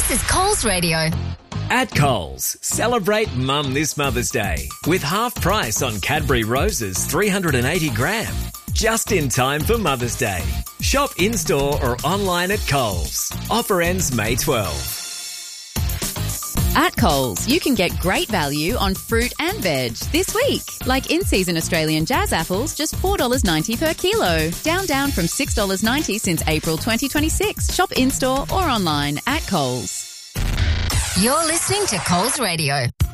This is Coles Radio. At Coles, celebrate Mum this Mother's Day with half price on Cadbury Roses 380 gram. Just in time for Mother's Day. Shop in-store or online at Coles. Offer ends May 12. At Coles, you can get great value on fruit and veg this week. Like in-season Australian jazz apples, just $4.90 per kilo. Down from $6.90 since April 2026. Shop in-store or online at Coles. You're listening to Coles Radio.